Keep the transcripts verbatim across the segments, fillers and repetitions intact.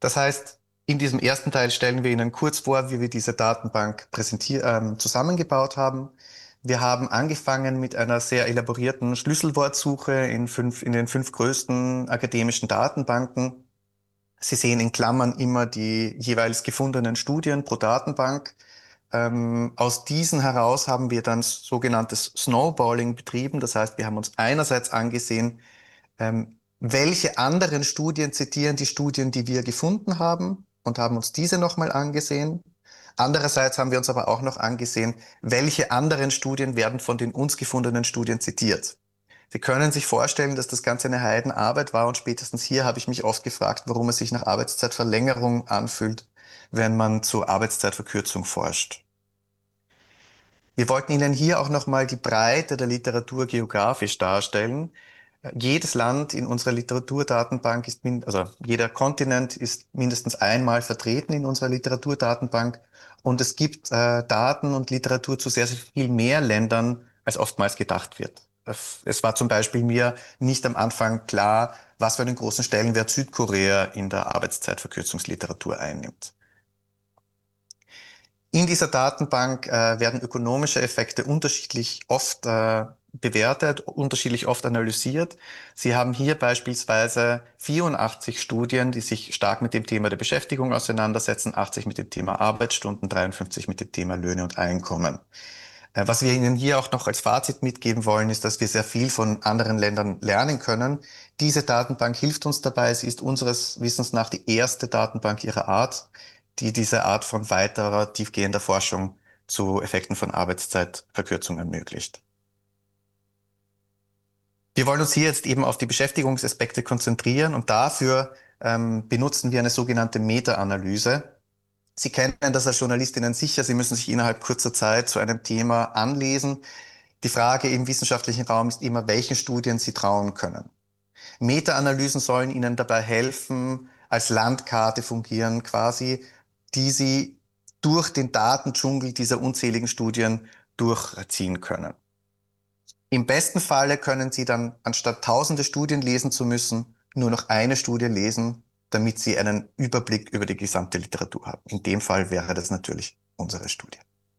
Das heißt, in diesem ersten Teil stellen wir Ihnen kurz vor, wie wir diese Datenbank präsentier ähm, zusammengebaut haben. Wir haben angefangen mit einer sehr elaborierten Schlüsselwortsuche in, fünf, in den fünf größten akademischen Datenbanken. Sie sehen in Klammern immer die jeweils gefundenen Studien pro Datenbank. Ähm, aus diesen heraus haben wir dann sogenanntes Snowballing betrieben. Das heißt, wir haben uns einerseits angesehen, ähm, welche anderen Studien zitieren die Studien, die wir gefunden haben, und haben uns diese nochmal angesehen. Andererseits haben wir uns aber auch noch angesehen, welche anderen Studien werden von den uns gefundenen Studien zitiert. Sie können sich vorstellen, dass das Ganze eine Heidenarbeit war, und spätestens hier habe ich mich oft gefragt, warum es sich nach Arbeitszeitverlängerung anfühlt, wenn man zur Arbeitszeitverkürzung forscht. Wir wollten Ihnen hier auch nochmal die Breite der Literatur geografisch darstellen. Jedes Land in unserer Literaturdatenbank ist, also jeder Kontinent ist mindestens einmal vertreten in unserer Literaturdatenbank, und es gibt äh, Daten und Literatur zu sehr, sehr viel mehr Ländern, als oftmals gedacht wird. Es war zum Beispiel mir nicht am Anfang klar, was für einen großen Stellenwert Südkorea in der Arbeitszeitverkürzungsliteratur einnimmt. In dieser Datenbank äh, werden ökonomische Effekte unterschiedlich oft äh, bewertet, unterschiedlich oft analysiert. Sie haben hier beispielsweise vierundachtzig Studien, die sich stark mit dem Thema der Beschäftigung auseinandersetzen, achtzig mit dem Thema Arbeitsstunden, dreiundfünfzig mit dem Thema Löhne und Einkommen. Äh, was wir Ihnen hier auch noch als Fazit mitgeben wollen, ist, dass wir sehr viel von anderen Ländern lernen können. Diese Datenbank hilft uns dabei. Sie ist unseres Wissens nach die erste Datenbank ihrer Art, die diese Art von weiterer, tiefgehender Forschung zu Effekten von Arbeitszeitverkürzung ermöglicht. Wir wollen uns hier jetzt eben auf die Beschäftigungsaspekte konzentrieren, und dafür ähm, benutzen wir eine sogenannte Meta-Analyse. Sie kennen das als Journalistinnen sicher. Sie müssen sich innerhalb kurzer Zeit zu einem Thema anlesen. Die Frage im wissenschaftlichen Raum ist immer, welchen Studien Sie trauen können. Meta-Analysen sollen Ihnen dabei helfen, als Landkarte fungieren quasi, die Sie durch den Datendschungel dieser unzähligen Studien durchziehen können. Im besten Falle können Sie dann, anstatt tausende Studien lesen zu müssen, nur noch eine Studie lesen, damit Sie einen Überblick über die gesamte Literatur haben. In dem Fall wäre das natürlich unsere Studie.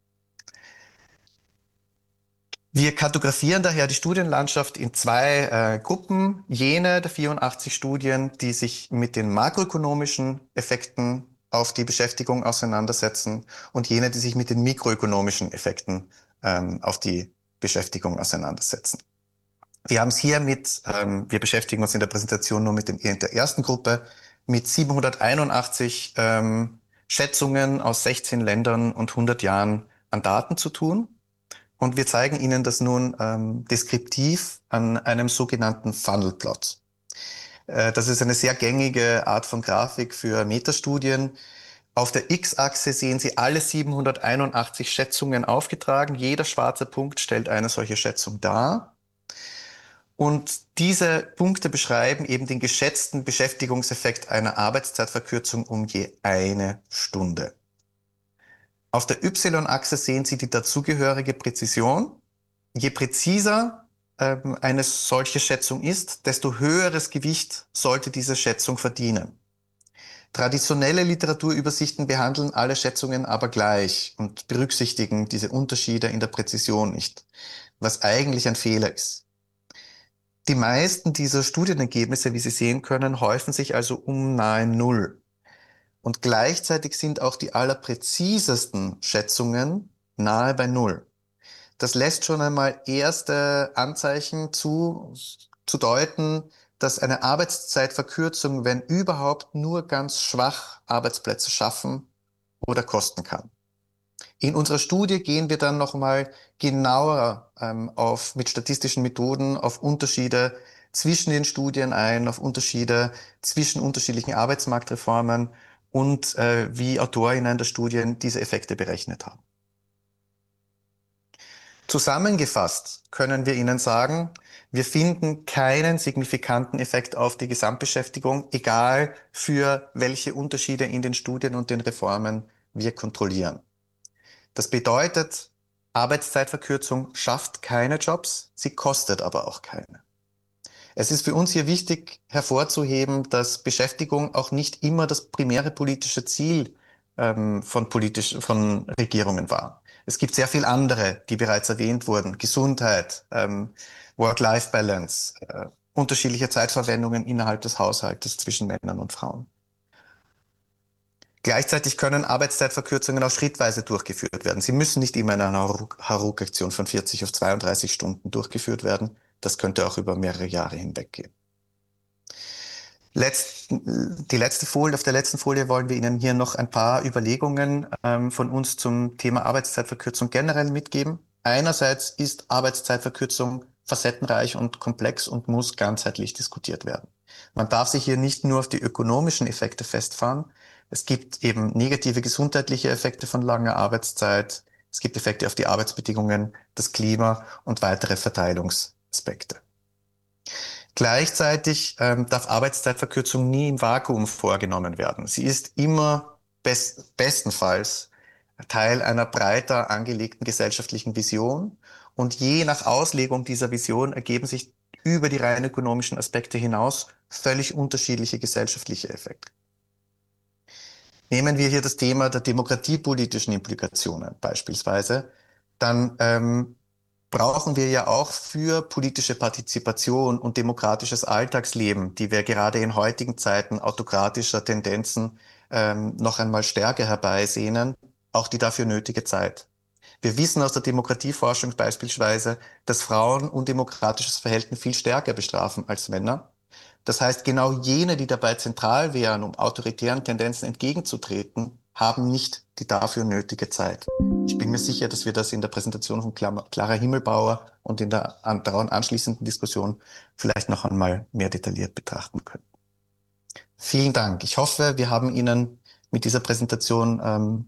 Wir kartografieren daher die Studienlandschaft in zwei äh, Gruppen. Jene der vierundachtzig Studien, die sich mit den makroökonomischen Effekten auf die Beschäftigung auseinandersetzen, und jene, die sich mit den mikroökonomischen Effekten ähm, auf die Beschäftigung auseinandersetzen. Wir haben es hier mit, ähm, wir beschäftigen uns in der Präsentation nur mit dem, in der ersten Gruppe, mit siebenhunderteinundachtzig ähm, Schätzungen aus sechzehn Ländern und hundert Jahren an Daten zu tun. Und wir zeigen Ihnen das nun ähm, deskriptiv an einem sogenannten Funnelplot. Äh, das ist eine sehr gängige Art von Grafik für Metastudien. Auf der X-Achse sehen Sie alle siebenhunderteinundachtzig Schätzungen aufgetragen. Jeder schwarze Punkt stellt eine solche Schätzung dar. Und diese Punkte beschreiben eben den geschätzten Beschäftigungseffekt einer Arbeitszeitverkürzung um je eine Stunde. Auf der Y-Achse sehen Sie die dazugehörige Präzision. Je präziser ähm, eine solche Schätzung ist, desto höheres Gewicht sollte diese Schätzung verdienen. Traditionelle Literaturübersichten behandeln alle Schätzungen aber gleich und berücksichtigen diese Unterschiede in der Präzision nicht, was eigentlich ein Fehler ist. Die meisten dieser Studienergebnisse, wie Sie sehen können, häufen sich also um nahe Null. Und gleichzeitig sind auch die allerpräzisesten Schätzungen nahe bei Null. Das lässt schon einmal erste Anzeichen zu, zu deuten, dass eine Arbeitszeitverkürzung, wenn überhaupt, nur ganz schwach Arbeitsplätze schaffen oder kosten kann. In unserer Studie gehen wir dann nochmal genauer ähm, auf, mit statistischen Methoden auf Unterschiede zwischen den Studien ein, auf Unterschiede zwischen unterschiedlichen Arbeitsmarktreformen und äh, wie AutorInnen der Studien diese Effekte berechnet haben. Zusammengefasst können wir Ihnen sagen, wir finden keinen signifikanten Effekt auf die Gesamtbeschäftigung, egal für welche Unterschiede in den Studien und den Reformen wir kontrollieren. Das bedeutet, Arbeitszeitverkürzung schafft keine Jobs, sie kostet aber auch keine. Es ist für uns hier wichtig hervorzuheben, dass Beschäftigung auch nicht immer das primäre politische Ziel ähm, von, politisch, von Regierungen war. Es gibt sehr viel andere, die bereits erwähnt wurden. Gesundheit, ähm, Work-Life-Balance, äh, unterschiedliche Zeitverwendungen innerhalb des Haushaltes zwischen Männern und Frauen. Gleichzeitig können Arbeitszeitverkürzungen auch schrittweise durchgeführt werden. Sie müssen nicht immer in einer Hauruck-Aktion von vierzig auf zweiunddreißig Stunden durchgeführt werden. Das könnte auch über mehrere Jahre hinweg gehen. Letzt, die letzte Folie, auf der letzten Folie wollen wir Ihnen hier noch ein paar Überlegungen ähm, von uns zum Thema Arbeitszeitverkürzung generell mitgeben. Einerseits ist Arbeitszeitverkürzung facettenreich und komplex und muss ganzheitlich diskutiert werden. Man darf sich hier nicht nur auf die ökonomischen Effekte festfahren. Es gibt eben negative gesundheitliche Effekte von langer Arbeitszeit. Es gibt Effekte auf die Arbeitsbedingungen, das Klima und weitere Verteilungsaspekte. Gleichzeitig ähm, darf Arbeitszeitverkürzung nie im Vakuum vorgenommen werden. Sie ist immer best, bestenfalls Teil einer breiter angelegten gesellschaftlichen Vision und je nach Auslegung dieser Vision ergeben sich über die rein ökonomischen Aspekte hinaus völlig unterschiedliche gesellschaftliche Effekte. Nehmen wir hier das Thema der demokratiepolitischen Implikationen beispielsweise, dann ähm, brauchen wir ja auch für politische Partizipation und demokratisches Alltagsleben, die wir gerade in heutigen Zeiten autokratischer Tendenzen ähm, noch einmal stärker herbeisehnen, auch die dafür nötige Zeit. Wir wissen aus der Demokratieforschung beispielsweise, dass Frauen undemokratisches Verhalten viel stärker bestrafen als Männer. Das heißt, genau jene, die dabei zentral wären, um autoritären Tendenzen entgegenzutreten, haben nicht die dafür nötige Zeit. Ich bin mir sicher, dass wir das in der Präsentation von Clara Himmelbauer und in der daran anschließenden Diskussion vielleicht noch einmal mehr detailliert betrachten können. Vielen Dank. Ich hoffe, wir haben Ihnen mit dieser Präsentation ähm,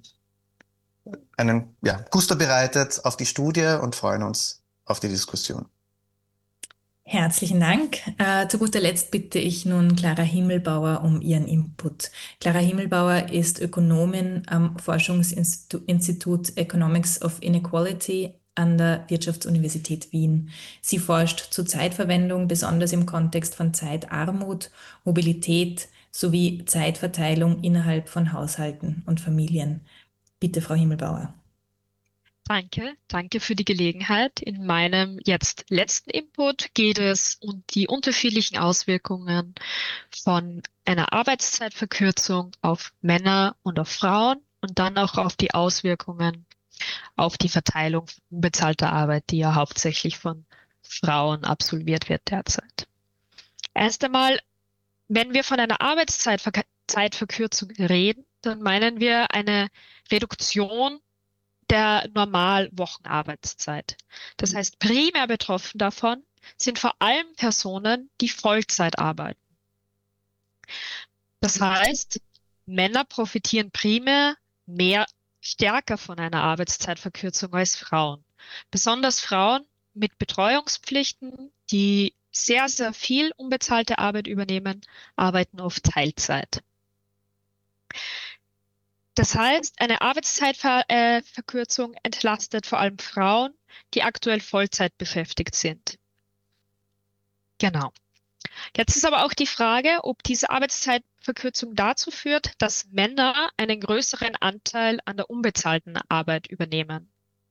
einen ja, Gusto bereitet auf die Studie und freuen uns auf die Diskussion. Herzlichen Dank. Äh, zu guter Letzt bitte ich nun Clara Himmelbauer um ihren Input. Clara Himmelbauer ist Ökonomin am Forschungsinstitut Economics of Inequality an der Wirtschaftsuniversität Wien. Sie forscht zur Zeitverwendung, besonders im Kontext von Zeitarmut, Mobilität sowie Zeitverteilung innerhalb von Haushalten und Familien. Bitte, Frau Himmelbauer. Danke, danke für die Gelegenheit. In meinem jetzt letzten Input geht es um die unterschiedlichen Auswirkungen von einer Arbeitszeitverkürzung auf Männer und auf Frauen und dann auch auf die Auswirkungen auf die Verteilung von unbezahlter Arbeit, die ja hauptsächlich von Frauen absolviert wird derzeit. Erst einmal, wenn wir von einer Arbeitszeitverkürzung reden, dann meinen wir eine Reduktion der Normalwochenarbeitszeit. Das heißt, primär betroffen davon sind vor allem Personen, die Vollzeit arbeiten. Das heißt, Männer profitieren primär mehr stärker von einer Arbeitszeitverkürzung als Frauen. Besonders Frauen mit Betreuungspflichten, die sehr, sehr viel unbezahlte Arbeit übernehmen, arbeiten oft Teilzeit. Das heißt, eine Arbeitszeitverkürzung entlastet vor allem Frauen, die aktuell Vollzeit beschäftigt sind. Genau. Jetzt ist aber auch die Frage, ob diese Arbeitszeitverkürzung dazu führt, dass Männer einen größeren Anteil an der unbezahlten Arbeit übernehmen.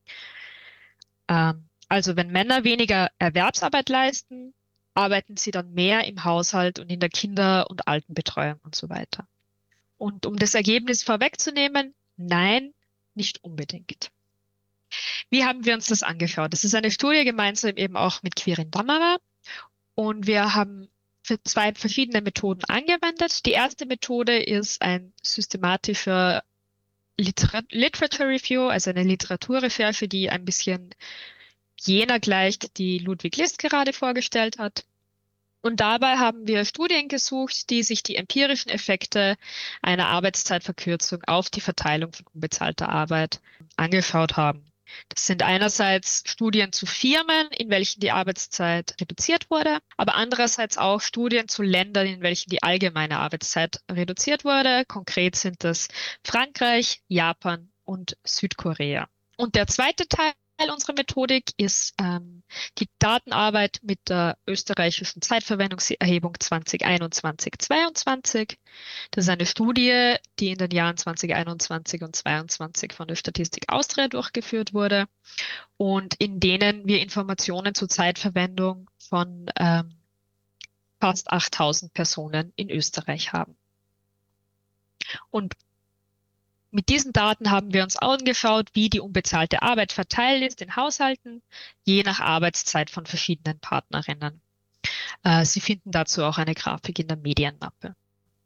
Ähm, also wenn Männer weniger Erwerbsarbeit leisten, arbeiten sie dann mehr im Haushalt und in der Kinder- und Altenbetreuung und so weiter. Und um das Ergebnis vorwegzunehmen, nein, nicht unbedingt. Wie haben wir uns das angeschaut? Das ist eine Studie gemeinsam eben auch mit Quirin Dammerer und wir haben für zwei verschiedene Methoden angewendet. Die erste Methode ist ein systematischer Liter- Literature Review, also eine Literaturrecherche, die ein bisschen jener gleicht, die Ludwig List gerade vorgestellt hat. Und dabei haben wir Studien gesucht, die sich die empirischen Effekte einer Arbeitszeitverkürzung auf die Verteilung von unbezahlter Arbeit angeschaut haben. Das sind einerseits Studien zu Firmen, in welchen die Arbeitszeit reduziert wurde, aber andererseits auch Studien zu Ländern, in welchen die allgemeine Arbeitszeit reduziert wurde. Konkret sind das Frankreich, Japan und Südkorea. Und der zweite Teil unserer Methodik ist ähm, die Datenarbeit mit der österreichischen Zeitverwendungserhebung zwanzig einundzwanzig zweiundzwanzig. Das ist eine Studie, die in den Jahren zwanzig einundzwanzig und zweiundzwanzig von der Statistik Austria durchgeführt wurde und in denen wir Informationen zur Zeitverwendung von ähm, fast achttausend Personen in Österreich haben. Und mit diesen Daten haben wir uns angeschaut, wie die unbezahlte Arbeit verteilt ist in Haushalten, je nach Arbeitszeit von verschiedenen Partnerinnen. Äh, Sie finden dazu auch eine Grafik in der Medienmappe.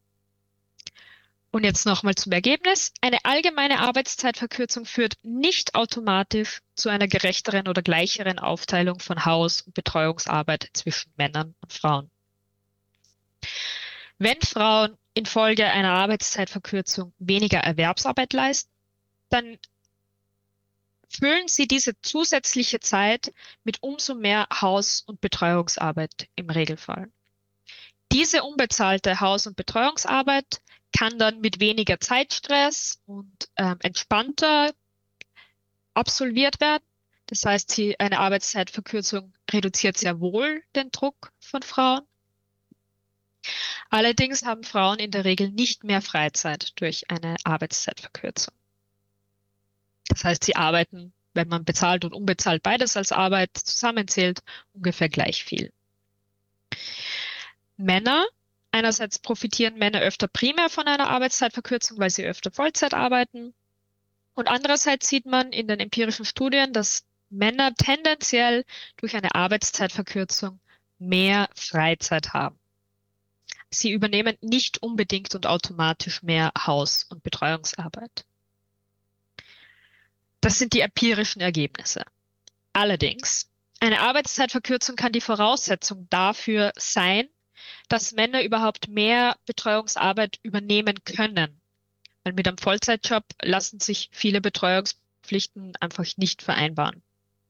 Und jetzt nochmal zum Ergebnis. Eine allgemeine Arbeitszeitverkürzung führt nicht automatisch zu einer gerechteren oder gleicheren Aufteilung von Haus- und Betreuungsarbeit zwischen Männern und Frauen. Wenn Frauen infolge einer Arbeitszeitverkürzung weniger Erwerbsarbeit leisten, dann füllen sie diese zusätzliche Zeit mit umso mehr Haus- und Betreuungsarbeit im Regelfall. Diese unbezahlte Haus- und Betreuungsarbeit kann dann mit weniger Zeitstress und ähm, entspannter absolviert werden. Das heißt, die, eine Arbeitszeitverkürzung reduziert sehr wohl den Druck von Frauen. Allerdings haben Frauen in der Regel nicht mehr Freizeit durch eine Arbeitszeitverkürzung. Das heißt, sie arbeiten, wenn man bezahlt und unbezahlt beides als Arbeit zusammenzählt, ungefähr gleich viel. Männer, einerseits profitieren Männer öfter primär von einer Arbeitszeitverkürzung, weil sie öfter Vollzeit arbeiten. Und andererseits sieht man in den empirischen Studien, dass Männer tendenziell durch eine Arbeitszeitverkürzung mehr Freizeit haben. Sie übernehmen nicht unbedingt und automatisch mehr Haus- und Betreuungsarbeit. Das sind die empirischen Ergebnisse. Allerdings, eine Arbeitszeitverkürzung kann die Voraussetzung dafür sein, dass Männer überhaupt mehr Betreuungsarbeit übernehmen können. Weil mit einem Vollzeitjob lassen sich viele Betreuungspflichten einfach nicht vereinbaren.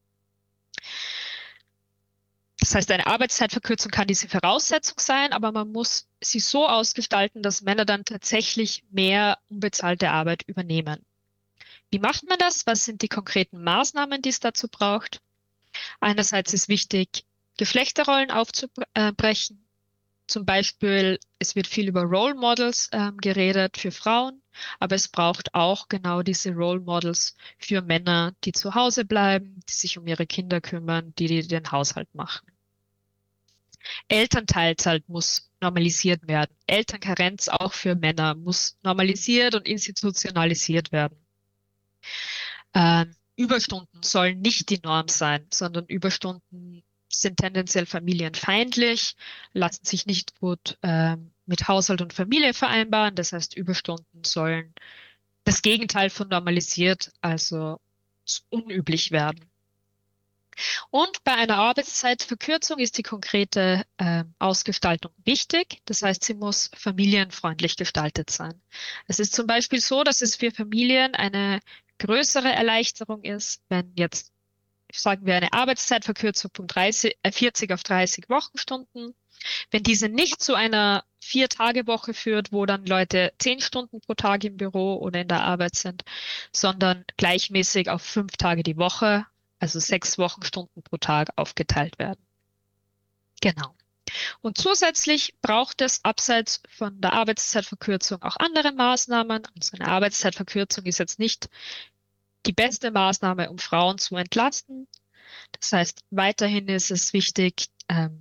Das heißt, eine Arbeitszeitverkürzung kann diese Voraussetzung sein, aber man muss sie so ausgestalten, dass Männer dann tatsächlich mehr unbezahlte Arbeit übernehmen. Wie macht man das? Was sind die konkreten Maßnahmen, die es dazu braucht? Einerseits ist wichtig, Geschlechterrollen aufzubrechen. Zum Beispiel, es wird viel über Role Models ähm, geredet für Frauen, aber es braucht auch genau diese Role Models für Männer, die zu Hause bleiben, die sich um ihre Kinder kümmern, die, die den Haushalt machen. Elternteilzeit muss normalisiert werden. Elternkarenz auch für Männer muss normalisiert und institutionalisiert werden. Ähm, Überstunden sollen nicht die Norm sein, sondern Überstunden sind tendenziell familienfeindlich, lassen sich nicht gut äh, mit Haushalt und Familie vereinbaren. Das heißt, Überstunden sollen das Gegenteil von normalisiert, also unüblich werden. Und bei einer Arbeitszeitverkürzung ist die konkrete äh, Ausgestaltung wichtig. Das heißt, sie muss familienfreundlich gestaltet sein. Es ist zum Beispiel so, dass es für Familien eine größere Erleichterung ist, wenn jetzt, sagen wir, eine Arbeitszeitverkürzung von dreißig, äh, vierzig auf dreißig Wochenstunden, wenn diese nicht zu einer Vier-Tage-Woche führt, wo dann Leute zehn Stunden pro Tag im Büro oder in der Arbeit sind, sondern gleichmäßig auf fünf Tage die Woche, also sechs Wochenstunden pro Tag aufgeteilt werden. Genau. Und zusätzlich braucht es abseits von der Arbeitszeitverkürzung auch andere Maßnahmen. Also eine Arbeitszeitverkürzung ist jetzt nicht die beste Maßnahme, um Frauen zu entlasten. Das heißt, weiterhin ist es wichtig, ähm,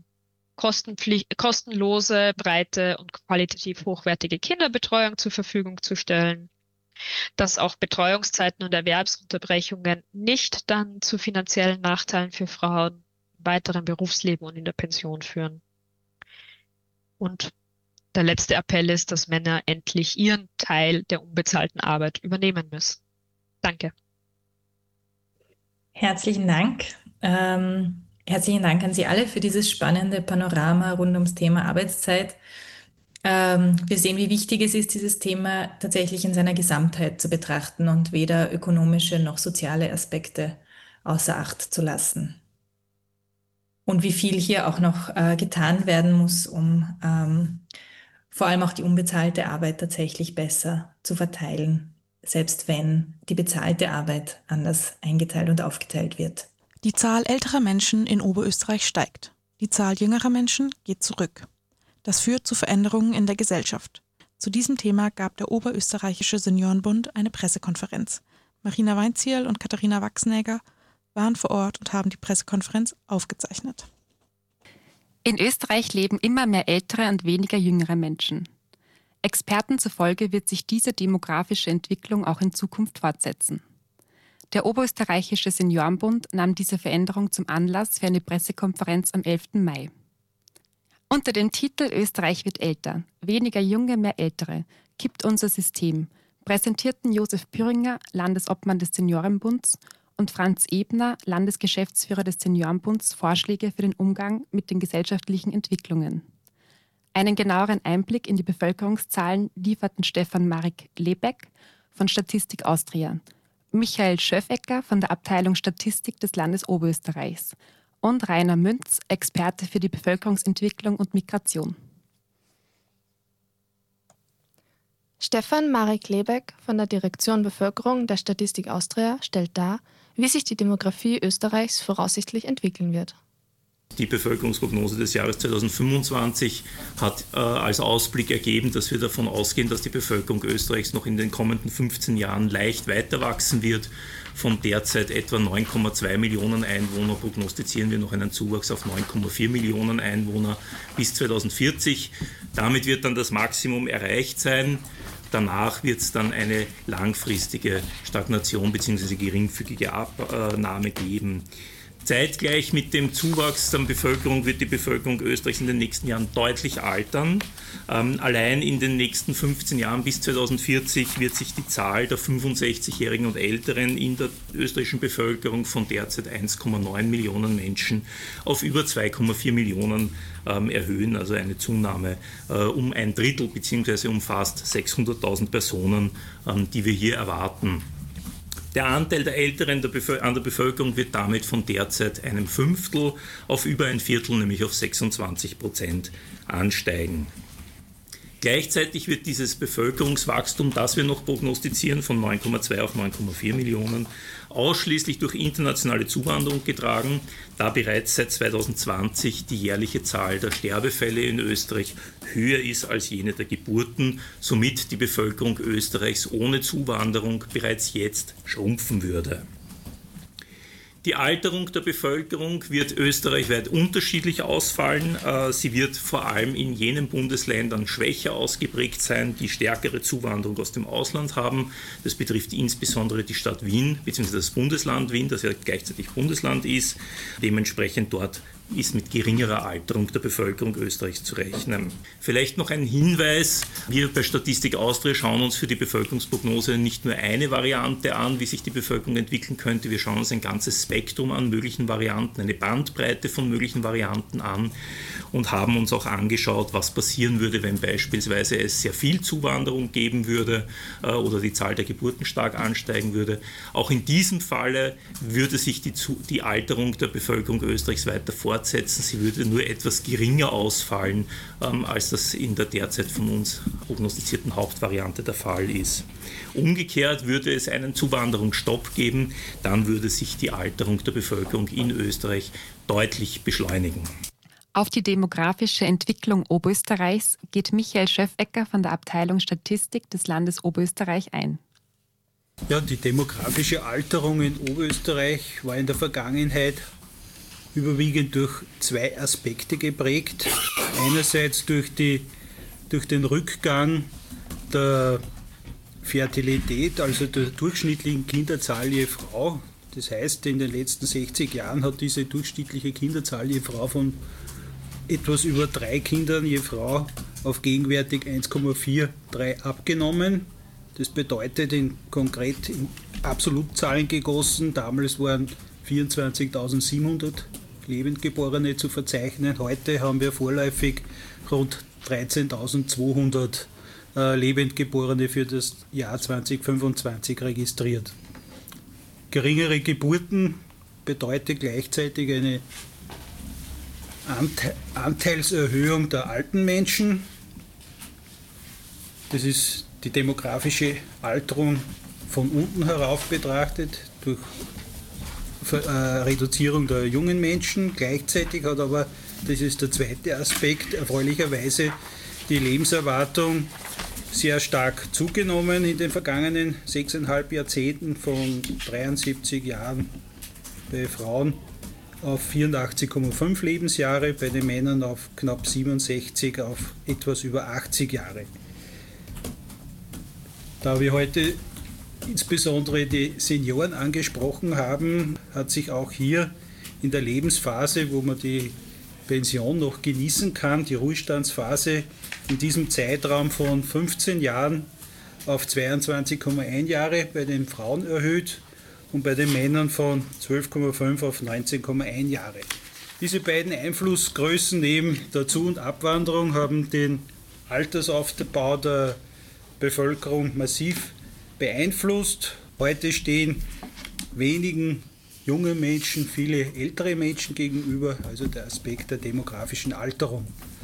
kostenlose, breite und qualitativ hochwertige Kinderbetreuung zur Verfügung zu stellen, dass auch Betreuungszeiten und Erwerbsunterbrechungen nicht dann zu finanziellen Nachteilen für Frauen im weiteren Berufsleben und in der Pension führen. Und der letzte Appell ist, dass Männer endlich ihren Teil der unbezahlten Arbeit übernehmen müssen. Danke. Herzlichen Dank. Ähm, herzlichen Dank an Sie alle für dieses spannende Panorama rund ums Thema Arbeitszeit. Ähm, wir sehen, wie wichtig es ist, dieses Thema tatsächlich in seiner Gesamtheit zu betrachten und weder ökonomische noch soziale Aspekte außer Acht zu lassen. Und wie viel hier auch noch äh, getan werden muss, um ähm, vor allem auch die unbezahlte Arbeit tatsächlich besser zu verteilen. selbst wenn die bezahlte Arbeit anders eingeteilt und aufgeteilt wird. Die Zahl älterer Menschen in Oberösterreich steigt. Die Zahl jüngerer Menschen geht zurück. Das führt zu Veränderungen in der Gesellschaft. Zu diesem Thema gab der Oberösterreichische Seniorenbund eine Pressekonferenz. Marina Weinzierl und Katharina Wachsnäger waren vor Ort und haben die Pressekonferenz aufgezeichnet. In Österreich leben immer mehr ältere und weniger jüngere Menschen. Experten zufolge wird sich diese demografische Entwicklung auch in Zukunft fortsetzen. Der Oberösterreichische Seniorenbund nahm diese Veränderung zum Anlass für eine Pressekonferenz am elften Mai. Unter dem Titel Österreich wird älter, weniger Junge, mehr Ältere, kippt unser System, präsentierten Josef Püringer, Landesobmann des Seniorenbunds, und Franz Ebner, Landesgeschäftsführer des Seniorenbunds, Vorschläge für den Umgang mit den gesellschaftlichen Entwicklungen. Einen genaueren Einblick in die Bevölkerungszahlen lieferten Stefan Marek Lebeck von Statistik Austria, Michael Schöffecker von der Abteilung Statistik des Landes Oberösterreichs und Rainer Münz, Experte für die Bevölkerungsentwicklung und Migration. Stefan Marek Lebeck von der Direktion Bevölkerung der Statistik Austria stellt dar, wie sich die Demografie Österreichs voraussichtlich entwickeln wird. Die Bevölkerungsprognose des Jahres zweitausendfünfundzwanzig hat äh, als Ausblick ergeben, dass wir davon ausgehen, dass die Bevölkerung Österreichs noch in den kommenden fünfzehn Jahren leicht weiter wachsen wird. Von derzeit etwa neun Komma zwei Millionen Einwohner prognostizieren wir noch einen Zuwachs auf neun Komma vier Millionen Einwohner bis zweitausendvierzig. Damit wird dann das Maximum erreicht sein. Danach wird es dann eine langfristige Stagnation bzw. geringfügige Abnahme geben. Zeitgleich mit dem Zuwachs der Bevölkerung wird die Bevölkerung Österreichs in den nächsten Jahren deutlich altern. Ähm, allein in den nächsten fünfzehn Jahren bis zweitausendvierzig wird sich die Zahl der fünfundsechzigjährigen und Älteren in der österreichischen Bevölkerung von derzeit eins Komma neun Millionen Menschen auf über zwei Komma vier Millionen ähm, erhöhen, also eine Zunahme äh, um ein Drittel bzw. um fast sechshunderttausend Personen, ähm, die wir hier erwarten. Der Anteil der Älteren an der Bevölkerung wird damit von derzeit einem Fünftel auf über ein Viertel, nämlich auf sechsundzwanzig Prozent, ansteigen. Gleichzeitig wird dieses Bevölkerungswachstum, das wir noch prognostizieren, von neun Komma zwei auf neun Komma vier Millionen, ausschließlich durch internationale Zuwanderung getragen, da bereits seit zweitausendzwanzig die jährliche Zahl der Sterbefälle in Österreich höher ist als jene der Geburten, somit die Bevölkerung Österreichs ohne Zuwanderung bereits jetzt schrumpfen würde. Die Alterung der Bevölkerung wird österreichweit unterschiedlich ausfallen. Sie wird vor allem in jenen Bundesländern schwächer ausgeprägt sein, die stärkere Zuwanderung aus dem Ausland haben. Das betrifft insbesondere die Stadt Wien bzw. das Bundesland Wien, das ja gleichzeitig Bundesland ist. Dementsprechend dort ist mit geringerer Alterung der Bevölkerung Österreichs zu rechnen. Vielleicht noch ein Hinweis: Wir bei Statistik Austria schauen uns für die Bevölkerungsprognose nicht nur eine Variante an, wie sich die Bevölkerung entwickeln könnte. Wir schauen uns ein ganzes Spektrum an möglichen Varianten, eine Bandbreite von möglichen Varianten an und haben uns auch angeschaut, was passieren würde, wenn beispielsweise es sehr viel Zuwanderung geben würde äh, oder die Zahl der Geburten stark ansteigen würde. Auch in diesem Falle würde sich die, die Alterung der Bevölkerung Österreichs weiter fortsetzen. Sie würde nur etwas geringer ausfallen, ähm, als das in der derzeit von uns prognostizierten Hauptvariante der Fall ist. Umgekehrt würde es einen Zuwanderungsstopp geben, dann würde sich die Alterung der Bevölkerung in Österreich deutlich beschleunigen. Auf die demografische Entwicklung Oberösterreichs geht Michael Schöffecker von der Abteilung Statistik des Landes Oberösterreich ein. Ja, die demografische Alterung in Oberösterreich war in der Vergangenheit überwiegend durch zwei Aspekte geprägt. Einerseits durch, die, durch den Rückgang der Fertilität, also der durchschnittlichen Kinderzahl je Frau. Das heißt, in den letzten sechzig Jahren hat diese durchschnittliche Kinderzahl je Frau von etwas über drei Kindern je Frau auf gegenwärtig eins Komma dreiundvierzig abgenommen. Das bedeutet in konkret in Absolutzahlen gegossen, damals waren vierundzwanzigtausendsiebenhundert Lebendgeborene zu verzeichnen. Heute haben wir vorläufig rund dreizehntausendzweihundert äh, Lebendgeborene für das Jahr zweitausendfünfundzwanzig registriert. Geringere Geburten bedeutet gleichzeitig eine Ante- Anteilserhöhung der alten Menschen. Das ist die demografische Alterung, von unten herauf betrachtet, durch äh, Reduzierung der jungen Menschen. Gleichzeitig hat aber, das ist der zweite Aspekt, erfreulicherweise die Lebenserwartung sehr stark zugenommen in den vergangenen sechseinhalb Jahrzehnten, von dreiundsiebzig Jahren bei Frauen auf vierundachtzig Komma fünf Lebensjahre, bei den Männern auf knapp siebenundsechzig, auf etwas über achtzig Jahre. Da wir heute insbesondere die Senioren angesprochen haben, hat sich auch hier in der Lebensphase, wo man die Pension noch genießen kann, die Ruhestandsphase, in diesem Zeitraum von fünfzehn Jahren auf zweiundzwanzig Komma eins Jahre bei den Frauen erhöht und bei den Männern von zwölf Komma fünf auf neunzehn Komma eins Jahre. Diese beiden Einflussgrößen neben der Zu- und Abwanderung haben den Altersaufbau der Bevölkerung massiv beeinflusst. Heute stehen wenigen junge Menschen, viele ältere Menschen gegenüber, also der Aspekt der demografischen Alterung.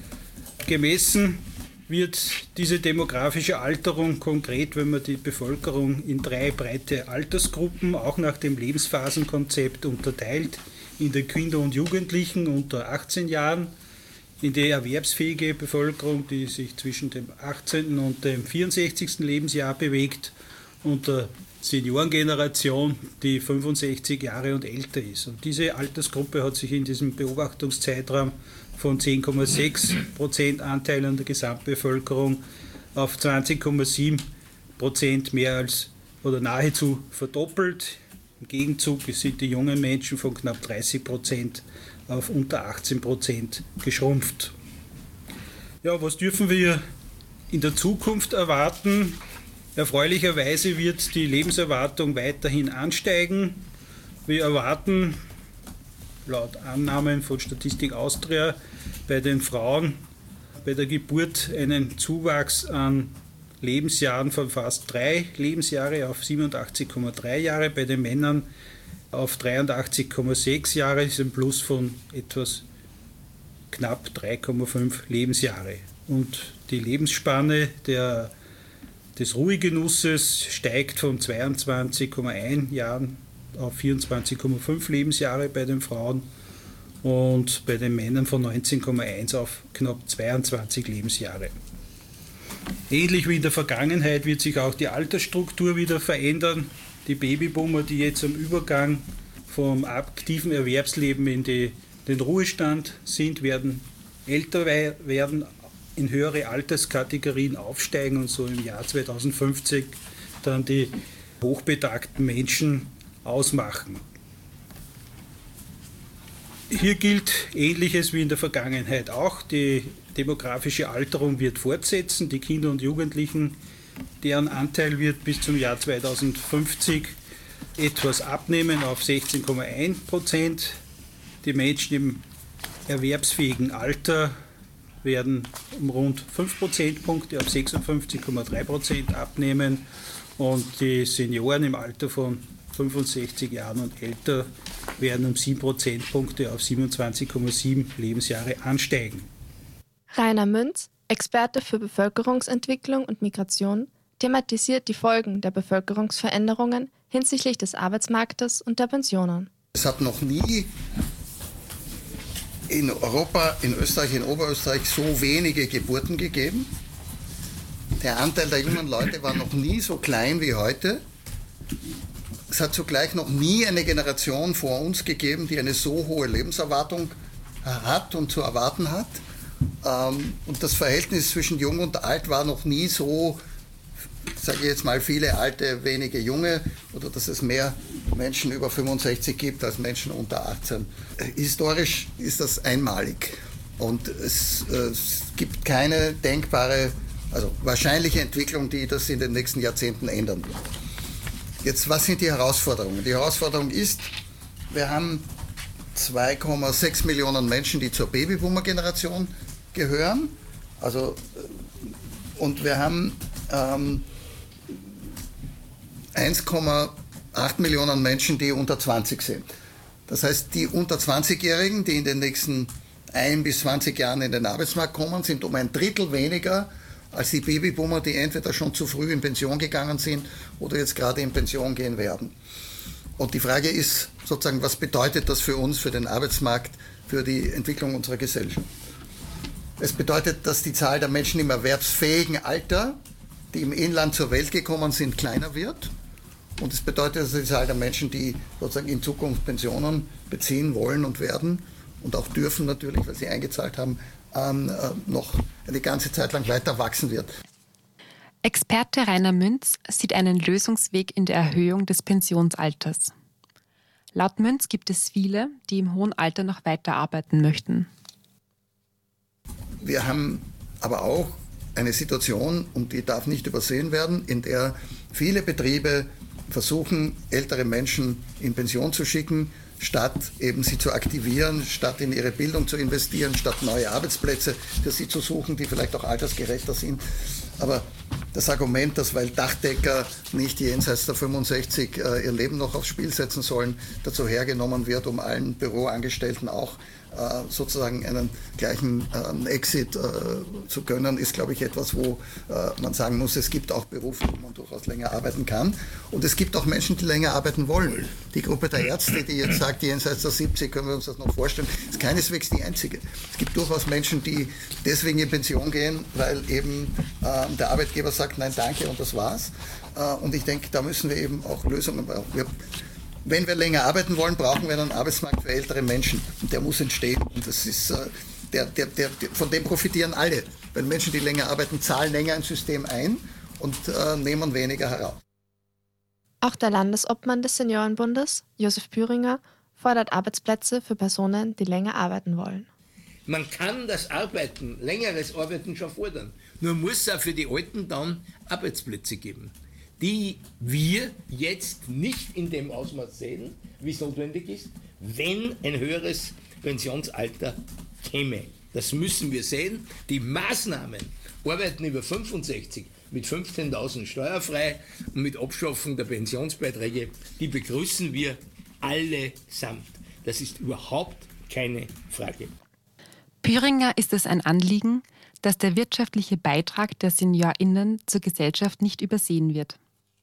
Gemessen wird diese demografische Alterung konkret, wenn man die Bevölkerung in drei breite Altersgruppen, auch nach dem Lebensphasenkonzept unterteilt, in die Kinder und Jugendlichen unter achtzehn Jahren, in die erwerbsfähige Bevölkerung, die sich zwischen dem achtzehnten und dem vierundsechzigsten Lebensjahr bewegt, und der Seniorengeneration, die fünfundsechzig Jahre und älter ist. Und diese Altersgruppe hat sich in diesem Beobachtungszeitraum von zehn Komma sechs Prozent Anteil an der Gesamtbevölkerung auf zwanzig Komma sieben Prozent mehr als oder nahezu verdoppelt. Im Gegenzug sind die jungen Menschen von knapp dreißig Prozent auf unter achtzehn Prozent geschrumpft. Ja, was dürfen wir in der Zukunft erwarten? Erfreulicherweise wird die Lebenserwartung weiterhin ansteigen. Wir erwarten laut Annahmen von Statistik Austria bei den Frauen bei der Geburt einen Zuwachs an Lebensjahren von fast drei Lebensjahre auf siebenundachtzig Komma drei Jahre, bei den Männern auf dreiundachtzig Komma sechs Jahre, ist ein Plus von etwas knapp drei Komma fünf Lebensjahre. Und die Lebensspanne der des Ruhegenusses steigt von zweiundzwanzig Komma eins Jahren auf vierundzwanzig Komma fünf Lebensjahre bei den Frauen und bei den Männern von neunzehn Komma eins auf knapp zweiundzwanzig Lebensjahre. Ähnlich wie in der Vergangenheit wird sich auch die Altersstruktur wieder verändern. Die Babyboomer, die jetzt am Übergang vom aktiven Erwerbsleben in die, den Ruhestand sind, werden älter werden, in höhere Alterskategorien aufsteigen und so im Jahr zweitausendfünfzig dann die hochbetagten Menschen ausmachen. Hier gilt Ähnliches wie in der Vergangenheit auch. Die demografische Alterung wird fortsetzen. Die Kinder und Jugendlichen, deren Anteil wird bis zum Jahr zweitausendfünfzig etwas abnehmen auf sechzehn Komma eins Prozent. Die Menschen im erwerbsfähigen Alter werden um rund fünf Prozentpunkte auf sechsundfünfzig Komma drei Prozent abnehmen und die Senioren im Alter von fünfundsechzig Jahren und älter werden um sieben Prozentpunkte auf siebenundzwanzig Komma sieben Lebensjahre ansteigen. Rainer Münz, Experte für Bevölkerungsentwicklung und Migration, thematisiert die Folgen der Bevölkerungsveränderungen hinsichtlich des Arbeitsmarktes und der Pensionen. Es hat noch nie in Europa, in Österreich, in Oberösterreich so wenige Geburten gegeben. Der Anteil der jungen Leute war noch nie so klein wie heute. Es hat zugleich noch nie eine Generation vor uns gegeben, die eine so hohe Lebenserwartung hat und zu erwarten hat. Und das Verhältnis zwischen Jung und Alt war noch nie so, sage ich jetzt mal, viele Alte, wenige Junge, oder dass es mehr Menschen über fünfundsechzig gibt als Menschen unter achtzehn. Historisch ist das einmalig und es, es gibt keine denkbare, also wahrscheinliche Entwicklung, die das in den nächsten Jahrzehnten ändern wird. Jetzt, was sind die Herausforderungen? Die Herausforderung ist, wir haben zwei Komma sechs Millionen Menschen, die zur Babyboomer-Generation gehören, also, und wir haben ähm, eins Komma acht Millionen Menschen, die unter zwanzig sind. Das heißt, die unter zwanzigjährigen, die in den nächsten ein bis zwanzig Jahren in den Arbeitsmarkt kommen, sind um ein Drittel weniger als die Babyboomer, die entweder schon zu früh in Pension gegangen sind oder jetzt gerade in Pension gehen werden. Und die Frage ist sozusagen, was bedeutet das für uns, für den Arbeitsmarkt, für die Entwicklung unserer Gesellschaft? Es bedeutet, dass die Zahl der Menschen im erwerbsfähigen Alter, die im Inland zur Welt gekommen sind, kleiner wird. Und es bedeutet, dass die Zahl der Menschen, die sozusagen in Zukunft Pensionen beziehen wollen und werden und auch dürfen natürlich, weil sie eingezahlt haben, ähm, äh, noch eine ganze Zeit lang weiter wachsen wird. Experte Rainer Münz sieht einen Lösungsweg in der Erhöhung des Pensionsalters. Laut Münz gibt es viele, die im hohen Alter noch weiterarbeiten möchten. Wir haben aber auch eine Situation, und die darf nicht übersehen werden, in der viele Betriebe versuchen, ältere Menschen in Pension zu schicken, statt eben sie zu aktivieren, statt in ihre Bildung zu investieren, statt neue Arbeitsplätze für sie zu suchen, die vielleicht auch altersgerechter sind. Aber das Argument, dass weil Dachdecker nicht jenseits der fünfundsechzig äh, ihr Leben noch aufs Spiel setzen sollen, dazu hergenommen wird, um allen Büroangestellten auch äh, sozusagen einen gleichen äh, Exit äh, zu gönnen, ist, glaube ich, etwas, wo äh, man sagen muss, es gibt auch Berufe, wo man durchaus länger arbeiten kann. Und es gibt auch Menschen, die länger arbeiten wollen. Die Gruppe der Ärzte, die jetzt sagt, jenseits der siebzig, können wir uns das noch vorstellen, ist keineswegs die einzige. Es gibt durchaus Menschen, die deswegen in Pension gehen, weil eben äh, der Arbeitgeber sagt, nein, danke und das war's. Äh, und ich denke, da müssen wir eben auch Lösungen brauchen. Wir, wenn wir länger arbeiten wollen, brauchen wir einen Arbeitsmarkt für ältere Menschen. Und der muss entstehen. Und das ist, äh, der, der, der, von dem profitieren alle. Weil Menschen, die länger arbeiten, zahlen länger ins System ein und äh, nehmen weniger heraus. Auch der Landesobmann des Seniorenbundes, Josef Püringer, fordert Arbeitsplätze für Personen, die länger arbeiten wollen. Man kann das Arbeiten, längeres Arbeiten schon fordern. Nur muss es auch für die Alten dann Arbeitsplätze geben, die wir jetzt nicht in dem Ausmaß sehen, wie es notwendig ist, wenn ein höheres Pensionsalter käme. Das müssen wir sehen. Die Maßnahmen, Arbeiten über fünfundsechzig mit fünfzehntausend steuerfrei und mit Abschaffung der Pensionsbeiträge, die begrüßen wir allesamt. Das ist überhaupt keine Frage. Püringer ist es ein Anliegen, dass der wirtschaftliche Beitrag der SeniorInnen zur Gesellschaft nicht übersehen wird.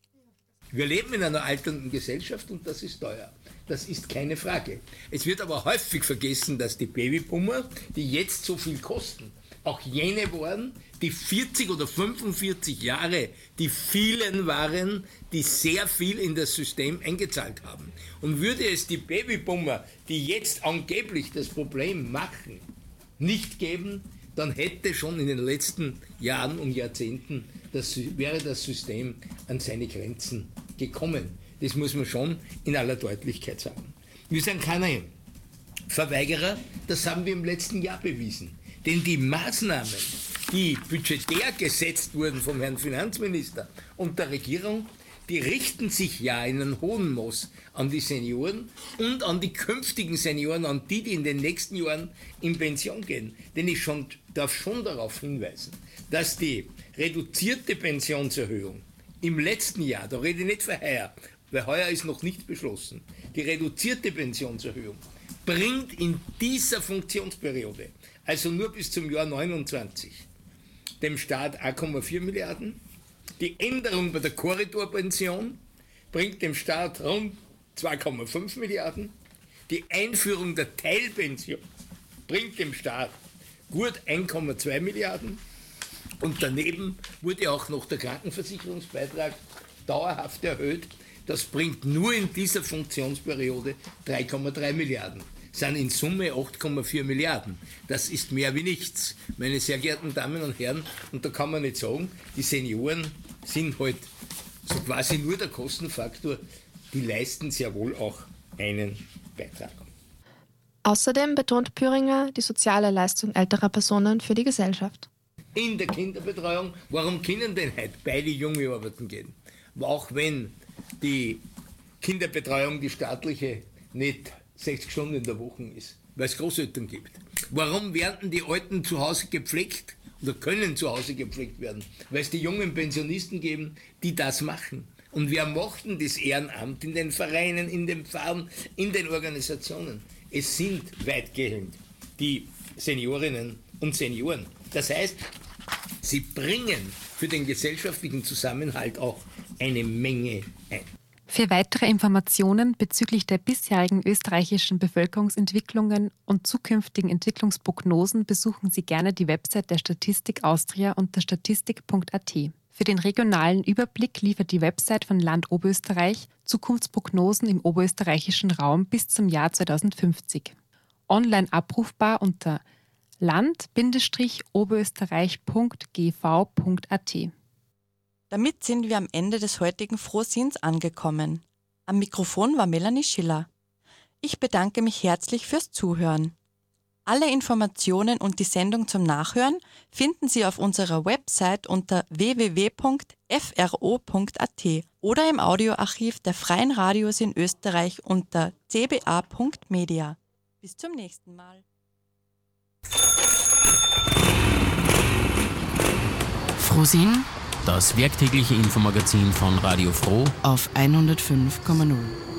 Wir leben in einer alternden Gesellschaft und das ist teuer. Das ist keine Frage. Es wird aber häufig vergessen, dass die Babyboomer, die jetzt so viel kosten, auch jene waren, die vierzig oder fünfundvierzig Jahre die vielen waren, die sehr viel in das System eingezahlt haben. Und würde es die Babyboomer, die jetzt angeblich das Problem machen, nicht geben, dann hätte schon in den letzten Jahren und Jahrzehnten das, wäre das System an seine Grenzen gekommen. Das muss man schon in aller Deutlichkeit sagen. Wir sind keine Verweigerer, das haben wir im letzten Jahr bewiesen. Denn die Maßnahmen, die budgetär gesetzt wurden vom Herrn Finanzminister und der Regierung, die richten sich ja in einem hohen Maß an die Senioren und an die künftigen Senioren, an die, die in den nächsten Jahren in Pension gehen. Denn ich schon, darf schon darauf hinweisen, dass die reduzierte Pensionserhöhung im letzten Jahr, da rede ich nicht für heuer, weil heuer ist noch nicht beschlossen, die reduzierte Pensionserhöhung bringt in dieser Funktionsperiode, also nur bis zum Jahr neunundzwanzig, dem Staat eins Komma vier Milliarden. Die Änderung bei der Korridorpension bringt dem Staat rund zwei Komma fünf Milliarden. Die Einführung der Teilpension bringt dem Staat gut eins Komma zwei Milliarden. Und daneben wurde auch noch der Krankenversicherungsbeitrag dauerhaft erhöht. Das bringt nur in dieser Funktionsperiode drei Komma drei Milliarden. Das sind in Summe acht Komma vier Milliarden. Das ist mehr wie nichts, meine sehr geehrten Damen und Herren. Und da kann man nicht sagen, die Senioren sind halt so quasi nur der Kostenfaktor. Die leisten sehr wohl auch einen Beitrag. Außerdem betont Püringer die soziale Leistung älterer Personen für die Gesellschaft. In der Kinderbetreuung, warum können denn heute beide Junge arbeiten gehen? Auch wenn die Kinderbetreuung, die staatliche, nicht sechzig Stunden in der Woche ist, weil es Großeltern gibt. Warum werden die Alten zu Hause gepflegt oder können zu Hause gepflegt werden? Weil es die jungen Pensionisten geben, die das machen. Und wir mochten das Ehrenamt in den Vereinen, in den Pfarren, in den Organisationen. Es sind weitgehend die Seniorinnen und Senioren. Das heißt, Sie bringen für den gesellschaftlichen Zusammenhalt auch eine Menge ein. Für weitere Informationen bezüglich der bisherigen österreichischen Bevölkerungsentwicklungen und zukünftigen Entwicklungsprognosen besuchen Sie gerne die Website der Statistik Austria unter statistik punkt a t. Für den regionalen Überblick liefert die Website von Land Oberösterreich Zukunftsprognosen im oberösterreichischen Raum bis zum Jahr zweitausendfünfzig. Online abrufbar unter land oberösterreich punkt g v punkt a t. Damit sind wir am Ende des heutigen Frohsinns angekommen. Am Mikrofon war Melanie Schiller. Ich bedanke mich herzlich fürs Zuhören. Alle Informationen und die Sendung zum Nachhören finden Sie auf unserer Website unter w w w punkt f r o punkt a t oder im Audioarchiv der Freien Radios in Österreich unter c b a punkt media. Bis zum nächsten Mal. Frohsinn, das werktägliche Infomagazin von Radio Froh auf hundertfünf Komma null.